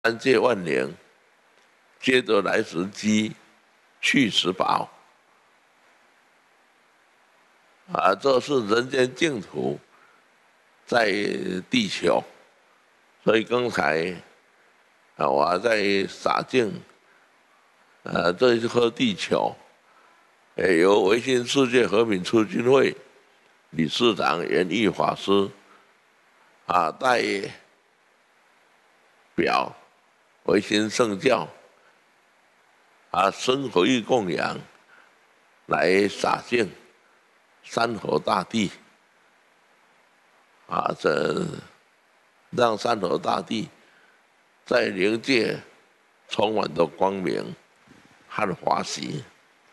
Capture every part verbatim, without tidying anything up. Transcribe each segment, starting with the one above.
三界万灵，皆得来时机，去时宝。啊，这是人间净土，在地球。所以刚才啊，我还在洒净，呃，这一颗地球，呃，由维新世界和平促进会理事长严毅法师啊代表维新圣教啊生活义供养来洒净山河大地啊，这让山河大地在灵界充满着光明和华喜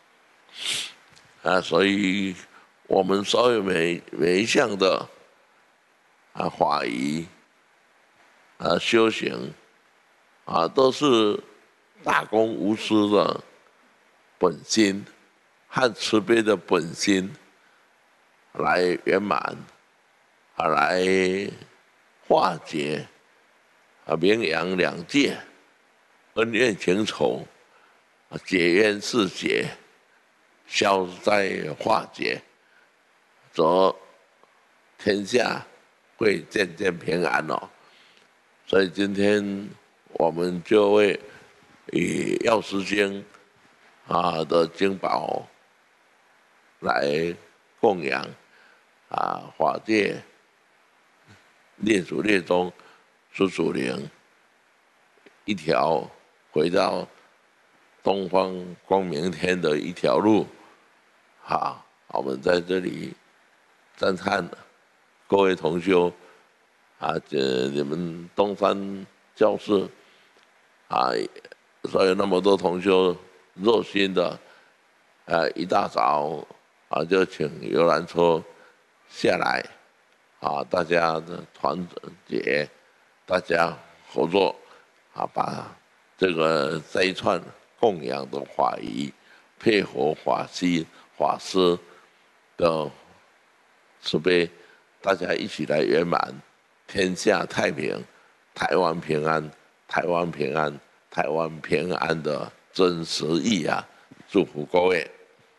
啊，所以我们所有每每一项的啊法仪啊修行啊，都是大公无私的本心和慈悲的本心来圆满啊，来化解啊名扬两界恩怨情仇，解冤释结，消灾化解，则天下会渐渐平安哦。所以今天我们就会以药师经啊的经宝来供养啊法界列祖列宗诸祖灵一条回到东方光明天的一条路。好，我们在这里赞叹各位同修啊，这你们东山教室啊，所以那么多同修热心的，啊，一大早啊就请游览车下来，啊，大家的团结，大家合作，啊，把这个这一串供养的法仪，配合法师法师的慈悲，大家一起来圆满，天下太平，台湾平安，台湾平安，台湾平安的真实意啊！祝福各位。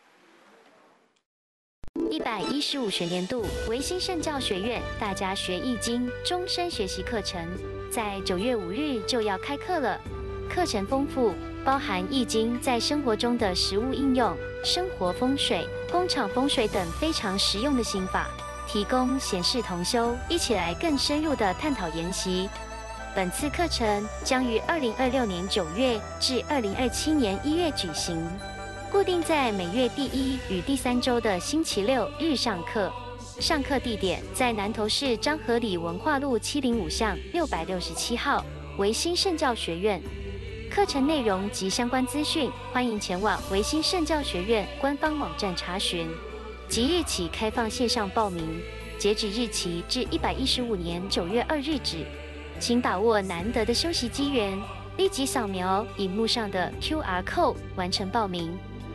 一百一十五学年度维新圣教学院大家学易经终身学习课程，在九月五日就要开课了。课程丰富，包含易经在生活中的实务应用、生活风水、工厂风水等非常实用的心法，提供显示同修一起来更深入的探讨研习。本次课程将于二零二六年九月至二零二七年一月举行。固定在每月第一与第三周的星期六日上课，上课地点在南投市彰和里文化路七零五巷六百六十七号维新圣教学院。课程内容及相关资讯，欢迎前往维新圣教学院官方网站查询。即日起开放线上报名，截止日期至一百一十五年九月二日止，请把握难得的休息机缘，立即扫描荧幕上的 Q R code 完成报名。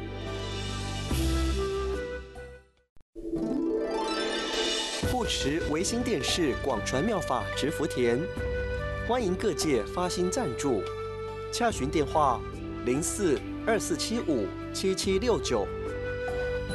护持维新电视广传妙法植福田，欢迎各界发心赞助，洽询电话零四二四七五七七六九